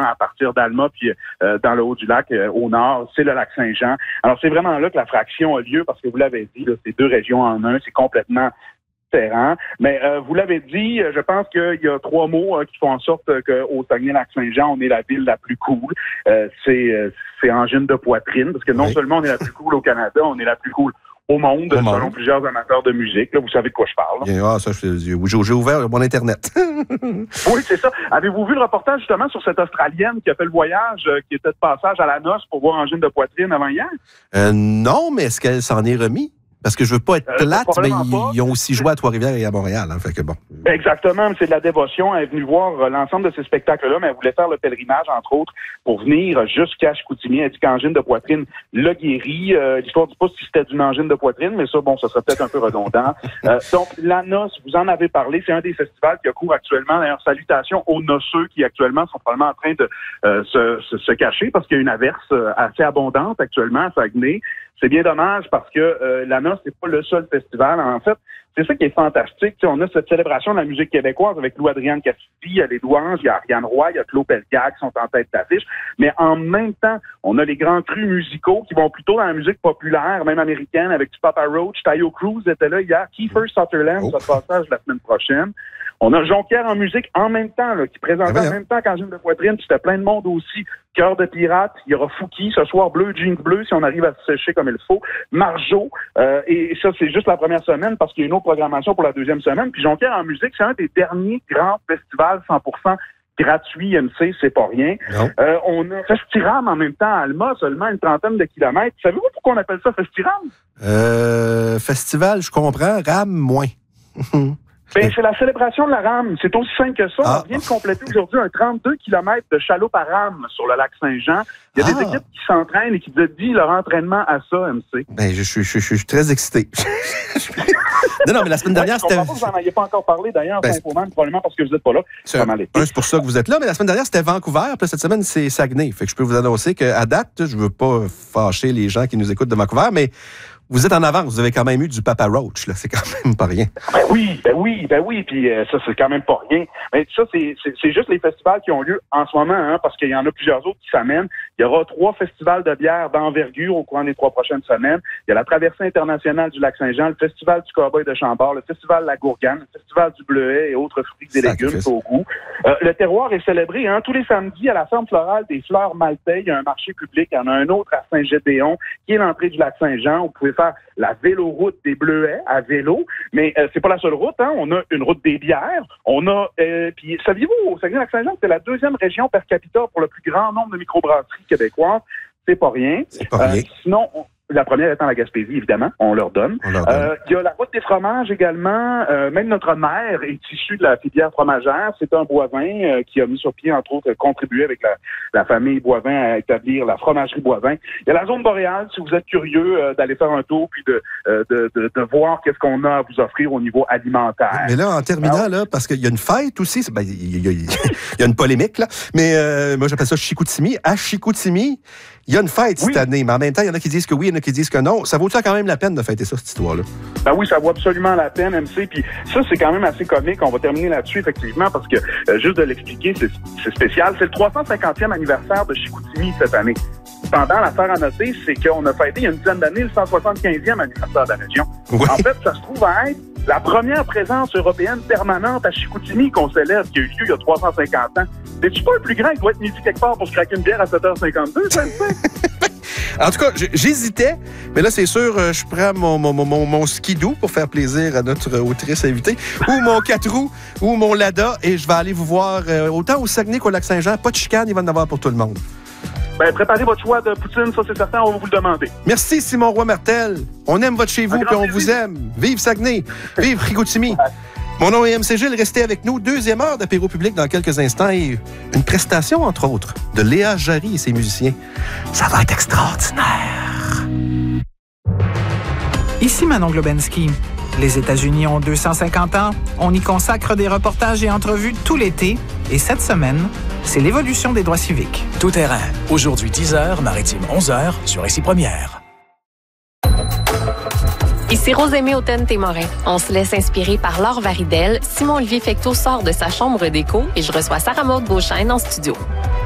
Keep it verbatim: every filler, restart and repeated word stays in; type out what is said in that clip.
à partir d'Alma, puis euh, dans le haut du lac, euh, au nord, c'est le lac Saint-Jean. Alors, c'est vraiment là que la fraction a lieu, parce que vous l'avez dit, là, c'est deux régions en un, c'est complètement différent. Mais euh, vous l'avez dit, je pense qu'il y a trois mots euh, qui font en sorte qu'au Saguenay-Lac-Saint-Jean, on est la ville la plus cool. Euh, c'est, euh, c'est Angine de poitrine, parce que non oui. seulement on est la plus cool au Canada, on est la plus cool au monde, au selon monde. plusieurs amateurs de musique. Là, vous savez de quoi je parle. Bien, ah, ça, je, j'ai, j'ai ouvert mon Internet. Oui, c'est ça. Avez-vous vu le reportage justement sur cette Australienne qui a fait le voyage, euh, qui était de passage à la noce pour voir Angine de poitrine avant hier? Euh, non, mais est-ce qu'elle s'en est remis? Parce que je veux pas être plate, euh, mais ils, ils ont aussi joué à Trois-Rivières et à Montréal. Hein, fait que bon. Exactement, c'est de la dévotion. Elle est venue voir euh, l'ensemble de ces spectacles-là, mais elle voulait faire le pèlerinage, entre autres, pour venir jusqu'à Chicoutimi. Elle dit qu'angine de poitrine l'a guéri. Euh, l'histoire ne dit pas si c'était d'une angine de poitrine, mais ça, bon, ça serait peut-être un peu redondant. Euh, donc, la noce, vous en avez parlé, c'est un des festivals qui a cours actuellement. D'ailleurs, salutations aux noceux qui, actuellement, sont probablement en train de euh, se, se, se cacher parce qu'il y a une averse assez abondante actuellement à Saguenay. C'est bien dommage parce que euh, la noce, c'est pas le seul festival. En fait, c'est ça qui est fantastique. T'sais, on a cette célébration de la musique québécoise avec Lou-Adrienne Cassidy, il y a les louanges, il y a Ariane Roy, il y a Claude Pelgag qui sont en tête d'affiche. Mais en même temps, on a les grands crus musicaux qui vont plutôt dans la musique populaire, même américaine, avec du Papa Roach. Tayo Cruz était là hier. Kiefer Sutherland, oh. ça passage la semaine prochaine. On a Jonquière en musique en même temps, là, qui présentait ah en même temps qu'Angine de poitrine, puis c'était plein de monde aussi. Cœur de pirate, il y aura Fouki, ce soir bleu, jeans bleu, si on arrive à se sécher comme il faut. Marjo, euh, et ça, c'est juste la première semaine, parce qu'il y a une autre programmation pour la deuxième semaine. Puis Jonquière en musique, c'est un des derniers grands festivals cent pour cent gratuit, M C, c'est pas rien. Euh, on a Festiram en même temps à Alma, seulement une trentaine de kilomètres. Savez-vous pourquoi on appelle ça Festiram? Euh, festival, je comprends. Ram, moins. Ben, c'est la célébration de la rame. C'est aussi simple que ça. Ah. On vient de compléter aujourd'hui un trente-deux kilomètres de chaloupe à rame sur le lac Saint-Jean. Il y a ah. des équipes qui s'entraînent et qui dédient leur entraînement à ça, M C. Ben, je suis, je, je, je suis très excité. non, non, mais la semaine dernière, ouais, c'était... Je comprends pas que vous n'en ayez pas encore parlé, d'ailleurs, ben, probablement parce que vous n'êtes pas là. C'est, un, c'est pour ça que vous êtes là, mais la semaine dernière, c'était Vancouver, puis cette semaine, c'est Saguenay. Fait que je peux vous annoncer qu'à date, je veux pas fâcher les gens qui nous écoutent de Vancouver, mais vous êtes en avance, vous avez quand même eu du Papa Roach, là, c'est quand même pas rien. Ben oui, ben oui, ben oui, puis euh, ça, c'est quand même pas rien. Mais ça, c'est, c'est, c'est juste les festivals qui ont lieu en ce moment, hein, parce qu'il y en a plusieurs autres qui s'amènent. Il y aura trois festivals de bière d'envergure au courant des trois prochaines semaines. Il y a la traversée internationale du lac Saint-Jean, le festival du Cowboy de Chambord, le festival de la Gourgane, le festival du Bleuet et autres fruits et légumes au goût. Euh, le terroir est célébré, hein, tous les samedis à la ferme florale des Fleurs Maltais. Il y a un marché public, il y en a un autre à Saint-Gédéon, qui est l'entrée du lac Saint-Jean. Vous pouvez faire la véloroute des Bleuets à vélo, mais euh, c'est pas la seule route, hein. On a une route des bières, on a, euh, puis saviez-vous, au Saguenay-Lac-Saint-Jean, c'est la deuxième région per capita pour le plus grand nombre de microbrasseries québécoises, c'est pas rien. C'est pas rien. Euh, sinon, on, la première étant la Gaspésie, évidemment, on leur donne. Il euh, y a la route des fromages également, euh, même notre mère est issue de la filière fromagère, c'est un Boivin euh, qui a mis sur pied, entre autres, contribué avec la, la famille Boivin à établir la fromagerie Boivin. Il y a la zone boréale, si vous êtes curieux euh, d'aller faire un tour, puis de, euh, de, de, de voir qu'est-ce qu'on a à vous offrir au niveau alimentaire. Mais là, en terminant, Alors, là, parce qu'il y a une fête aussi, il ben, y, y, y, y a une polémique, là, mais euh, moi j'appelle ça Chicoutimi. À Chicoutimi, il y a une fête cette oui. année, mais en même temps, il y en a qui disent que oui, il y en a qui disent que non. Ça vaut-tu quand même la peine de fêter ça, cette histoire-là? Ben oui, ça vaut absolument la peine, M C. Puis ça, c'est quand même assez comique. On va terminer là-dessus, effectivement, parce que, euh, juste de l'expliquer, c'est, c'est spécial. C'est le trois cent cinquantième anniversaire de Chicoutimi cette année. Cependant, l'affaire à noter, c'est qu'on a fêté il y a une dizaine d'années le cent soixante-quinzième anniversaire de la région. Oui. En fait, ça se trouve à être la première présence européenne permanente à Chicoutimi qu'on célèbre, qui a eu lieu il y a trois cent cinquante ans. C'est-tu pas le plus grand qui doit être midi quelque part pour se craquer une bière à sept heures cinquante-deux, ça le fait? En tout cas, j'hésitais, mais là, c'est sûr, je prends mon, mon, mon, mon skidoo pour faire plaisir à notre autrice invitée, ou mon quatre roues, ou mon Lada, et je vais aller vous voir euh, autant au Saguenay qu'au Lac-Saint-Jean. Pas de chicane, il va en avoir pour tout le monde. Ben, préparez votre choix de poutine, ça c'est certain, on va vous le demander. Merci, Simon Roy-Martel. On aime votre chez vous, puis on plaisir. Vous aime. Vive Saguenay, vive Chicoutimi. Mon nom est M C Gilles, restez avec nous. Deuxième heure d'apéro public dans quelques instants et une prestation, entre autres, de Léa Jarry et ses musiciens. Ça va être extraordinaire. Ici Manon Globensky. Les États-Unis ont deux cent cinquante ans. On y consacre des reportages et entrevues tout l'été. Et cette semaine, c'est l'évolution des droits civiques. Tout terrain. Aujourd'hui dix heures, Maritime onze heures, sur Ici Première. Ici Rosémie Hautaine-Témorin. On se laisse inspirer par Laure Varidel. Simon-Olivier Fecteau sort de sa chambre d'écho et je reçois Sarah Maud Beauchesne en studio.